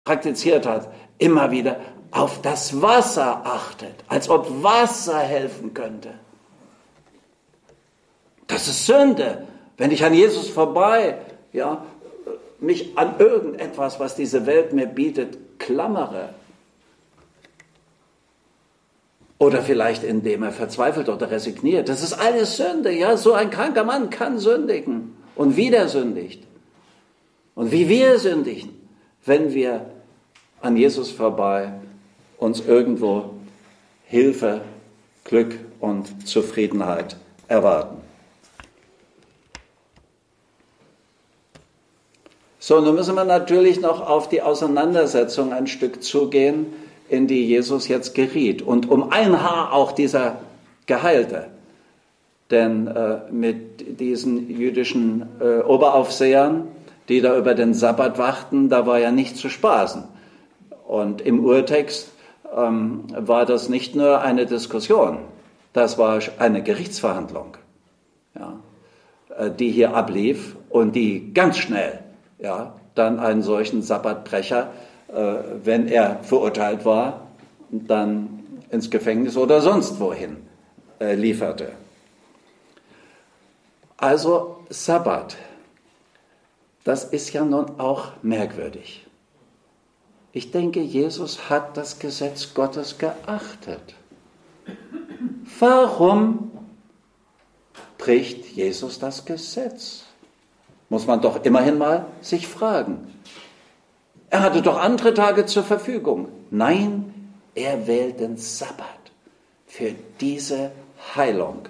praktiziert hat, immer wieder auf das Wasser achtet, als ob Wasser helfen könnte. Das ist Sünde, wenn ich an Jesus vorbei, mich an irgendetwas, was diese Welt mir bietet, klammere. Oder vielleicht indem er verzweifelt oder resigniert. Das ist alles Sünde. Ja, so ein kranker Mann kann sündigen und wieder sündigt. Und wie wir sündigen, wenn wir an Jesus vorbei uns irgendwo Hilfe, Glück und Zufriedenheit erwarten. So, nun müssen wir natürlich noch auf die Auseinandersetzung ein Stück zugehen, in die Jesus jetzt geriet. Und um ein Haar auch dieser Geheilte. Denn mit diesen jüdischen Oberaufsehern, die da über den Sabbat wachten, da war ja nicht zu spaßen. Und im Urtext war das nicht nur eine Diskussion, das war eine Gerichtsverhandlung, die hier ablief und die ganz schnell dann einen solchen Sabbatbrecher, wenn er verurteilt war, dann ins Gefängnis oder sonst wohin lieferte. Also Sabbat, das ist ja nun auch merkwürdig. Ich denke, Jesus hat das Gesetz Gottes geachtet. Warum bricht Jesus das Gesetz? Muss man doch immerhin mal sich fragen. Er hatte doch andere Tage zur Verfügung. Nein, er wählt den Sabbat für diese Heilung.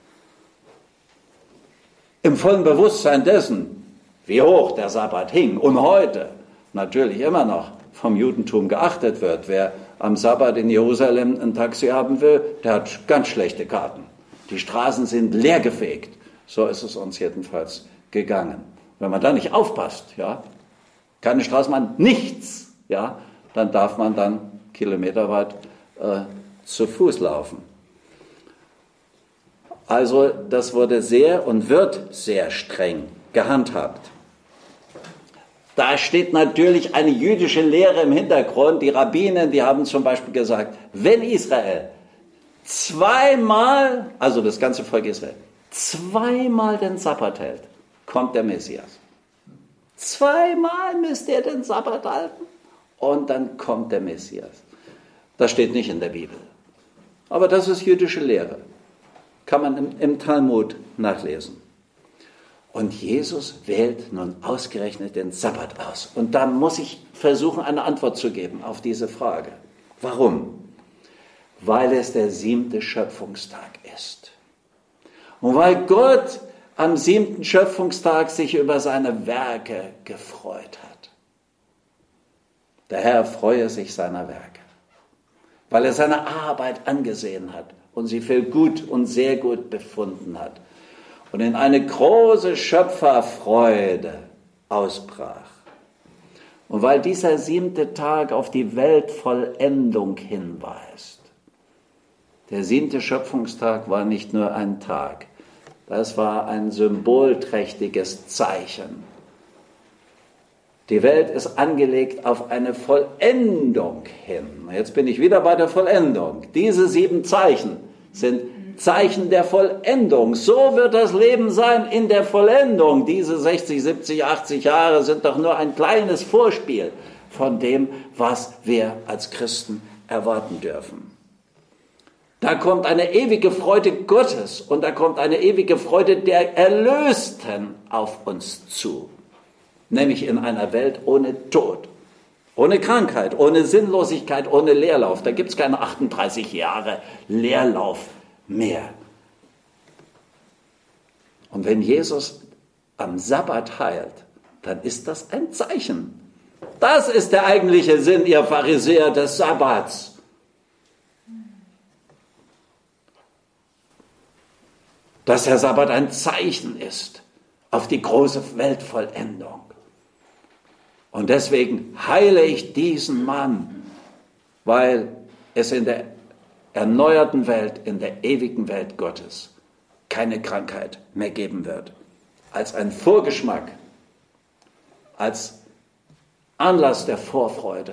Im vollen Bewusstsein dessen, wie hoch der Sabbat hing und heute natürlich immer noch vom Judentum geachtet wird. Wer am Sabbat in Jerusalem ein Taxi haben will, der hat ganz schlechte Karten. Die Straßen sind leergefegt. So ist es uns jedenfalls gegangen. Wenn man da nicht aufpasst, keine Straßenbahn, nichts, dann darf man dann kilometerweit zu Fuß laufen. Also das wurde sehr und wird sehr streng gehandhabt. Da steht natürlich eine jüdische Lehre im Hintergrund. Die Rabbinen, die haben zum Beispiel gesagt, wenn Israel zweimal, also das ganze Volk Israel, zweimal den Sabbat hält, kommt der Messias. Zweimal müsst ihr den Sabbat halten und dann kommt der Messias. Das steht nicht in der Bibel. Aber das ist jüdische Lehre. Kann man im Talmud nachlesen. Und Jesus wählt nun ausgerechnet den Sabbat aus. Und da muss ich versuchen, eine Antwort zu geben auf diese Frage. Warum? Weil es der 7. Schöpfungstag ist. Und weil Gott am 7. Schöpfungstag sich über seine Werke gefreut hat. Der Herr freue sich seiner Werke, weil er seine Arbeit angesehen hat und sie für gut und sehr gut befunden hat und in eine große Schöpferfreude ausbrach. Und weil dieser 7. Tag auf die Weltvollendung hinweist. Der 7. Schöpfungstag war nicht nur ein Tag, das war ein symbolträchtiges Zeichen. Die Welt ist angelegt auf eine Vollendung hin. Jetzt bin ich wieder bei der Vollendung. Diese 7 Zeichen sind Zeichen der Vollendung. So wird das Leben sein in der Vollendung. Diese 60, 70, 80 Jahre sind doch nur ein kleines Vorspiel von dem, was wir als Christen erwarten dürfen. Da kommt eine ewige Freude Gottes und da kommt eine ewige Freude der Erlösten auf uns zu. Nämlich in einer Welt ohne Tod, ohne Krankheit, ohne Sinnlosigkeit, ohne Leerlauf. Da gibt es keine 38 Jahre Leerlauf mehr. Und wenn Jesus am Sabbat heilt, dann ist das ein Zeichen. Das ist der eigentliche Sinn, ihr Pharisäer, des Sabbats. Dass der Sabbat ein Zeichen ist auf die große Weltvollendung. Und deswegen heile ich diesen Mann, weil es in der erneuerten Welt, in der ewigen Welt Gottes, keine Krankheit mehr geben wird. Als ein Vorgeschmack, als Anlass der Vorfreude.